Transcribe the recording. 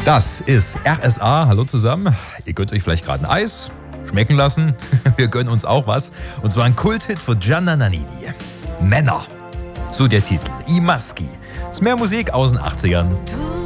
Das ist RSA. Hallo zusammen. Ihr könnt euch vielleicht gerade ein Eis schmecken lassen. Wir gönnen uns auch was. Und zwar ein Kulthit von Gianna Nannini. Männer. So der Titel. I Maschi. Ist mehr Musik aus den 80ern.